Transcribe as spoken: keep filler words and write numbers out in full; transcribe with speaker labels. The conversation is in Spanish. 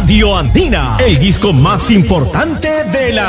Speaker 1: Radio Andina, el disco más importante de la